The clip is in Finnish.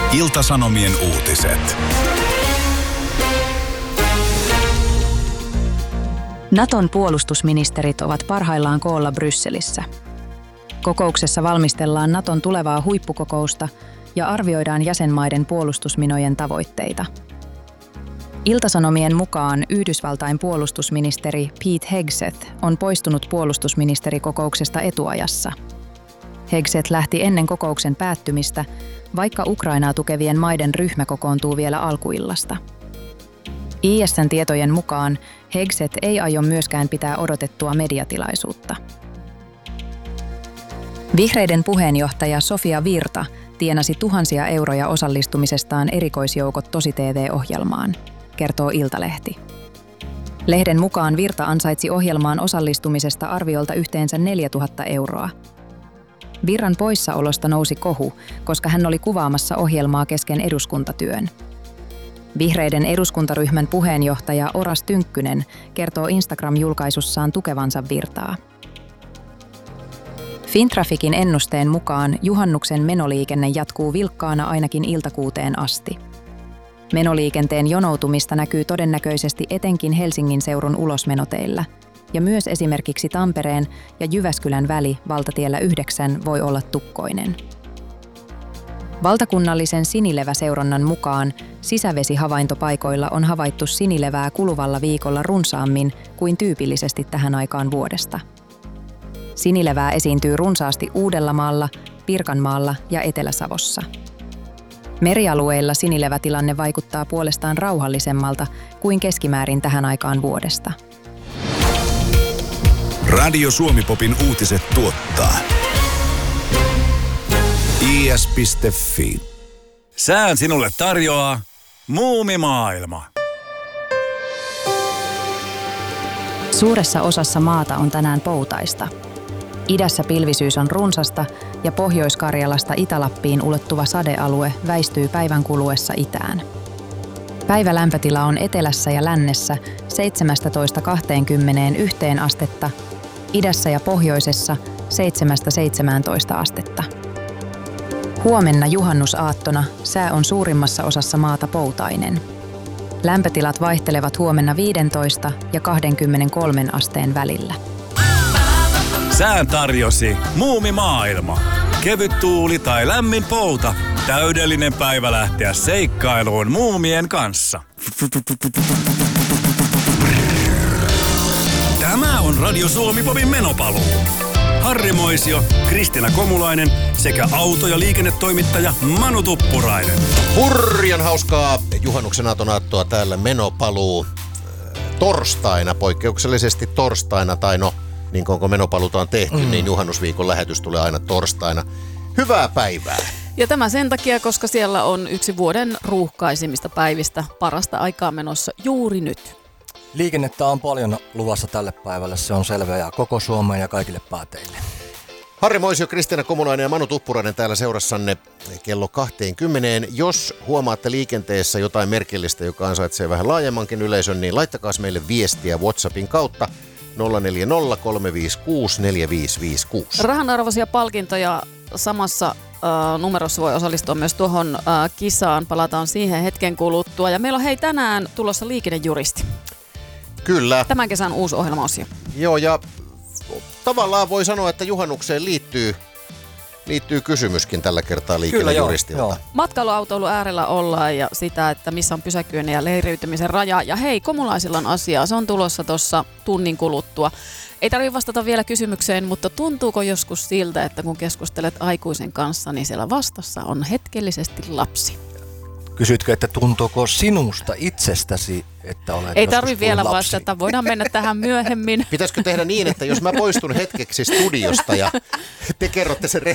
Ilta-Sanomien uutiset. Naton puolustusministerit ovat parhaillaan koolla Brysselissä. Kokouksessa valmistellaan Naton tulevaa huippukokousta ja arvioidaan jäsenmaiden puolustusminojen tavoitteita. Ilta-Sanomien mukaan Yhdysvaltain puolustusministeri Pete Hegseth on poistunut puolustusministerikokouksesta etuajassa. Hegseth lähti ennen kokouksen päättymistä, vaikka Ukrainaa tukevien maiden ryhmä kokoontuu vielä alkuillasta. ISN tietojen mukaan Hegseth ei aio myöskään pitää odotettua mediatilaisuutta. Vihreiden puheenjohtaja Sofia Virta tienasi tuhansia euroja osallistumisestaan erikoisjoukot Tosi-TV-ohjelmaan, kertoo Iltalehti. Lehden mukaan Virta ansaitsi ohjelmaan osallistumisesta arviolta yhteensä 4 000 euroa. Virran poissaolosta nousi kohu, koska hän oli kuvaamassa ohjelmaa kesken eduskuntatyön. Vihreiden eduskuntaryhmän puheenjohtaja Oras Tynkkynen kertoo Instagram-julkaisussaan tukevansa Virtaa. Fintrafficin ennusteen mukaan juhannuksen menoliikenne jatkuu vilkkaana ainakin iltakuuteen asti. Menoliikenteen jonoutumista näkyy todennäköisesti etenkin Helsingin seudun ulosmenoteillä, ja myös esimerkiksi Tampereen ja Jyväskylän väli valtatiellä 9 voi olla tukkoinen. Valtakunnallisen sinileväseurannan mukaan sisävesihavaintopaikoilla on havaittu sinilevää kuluvalla viikolla runsaammin kuin tyypillisesti tähän aikaan vuodesta. Sinilevää esiintyy runsaasti Uudellamaalla, Pirkanmaalla ja Etelä-Savossa. Merialueilla sinilevätilanne vaikuttaa puolestaan rauhallisemmalta kuin keskimäärin tähän aikaan vuodesta. Radio Suomi-popin uutiset tuottaa is.fi. Sään sinulle tarjoaa Muumimaailma. Suuressa osassa maata on tänään poutaista. Idässä pilvisyys on runsasta ja Pohjois-Karjalasta Itä-Lappiin ulottuva sadealue väistyy päivän kuluessa itään. Päivälämpötila on etelässä ja lännessä 17–21 astetta, idässä ja pohjoisessa 7–17 astetta. Huomenna juhannusaattona sää on suurimmassa osassa maata poutainen. Lämpötilat vaihtelevat huomenna 15 ja 23 asteen välillä. Sään tarjosi Muumimaailma. Kevyt tuuli tai lämmin pouta. Täydellinen päivä lähteä seikkailuun muumien kanssa. Tämä on Radio Suomi-popin menopaluu. Harri Moisio, Kristiina Komulainen sekä auto- ja liikennetoimittaja Manu Tuppurainen. Hurjan hauskaa juhannuksen aatonaattoa täällä menopaluu torstaina, poikkeuksellisesti torstaina, tai no, niin kun menopaluuta on tehty, niin juhannusviikon lähetys tulee aina torstaina. Hyvää päivää! Ja tämä sen takia, koska siellä on yksi vuoden ruuhkaisimmista päivistä, parasta aikaa menossa juuri nyt. Liikennettä on paljon luvassa tälle päivälle, se on selvä, ja koko Suomeen ja kaikille pääteille. Harri Moisio, Kristiina Komulainen ja Manu Tuppurainen täällä seurassanne kello 20. Jos huomaatte liikenteessä jotain merkillistä, joka ansaitsee vähän laajemmankin yleisön, niin laittakaa meille viestiä WhatsAppin kautta 040 356 4556. Rahanarvoisia palkintoja samassa numerossa voi osallistua myös tuohon kisaan. Palataan siihen hetken kuluttua. Ja meillä on tänään tulossa liikennejuristi. Kyllä. Tämän kesän uusi ohjelmaosio. Joo, ja tavallaan voi sanoa, että juhannukseen liittyy kysymyskin tällä kertaa liikennejuristilta. Kyllä, joo. Matkailuautoilu äärellä ollaan ja sitä, että missä on pysäköinnin ja leiriytymisen raja. Ja hei, komulaisilla on asiaa. Se on tulossa tuossa tunnin kuluttua. Ei tarvitse vastata vielä kysymykseen, mutta tuntuuko joskus siltä, että kun keskustelet aikuisen kanssa, niin siellä vastassa on hetkellisesti lapsi? Kysytkö, että tuntuuko sinusta itsestäsi, että olet Ei tarvitse vielä lapsi? vastata, voidaan mennä tähän myöhemmin. Pitäisikö tehdä niin, että jos mä poistun hetkeksi studiosta ja te kerrotte sen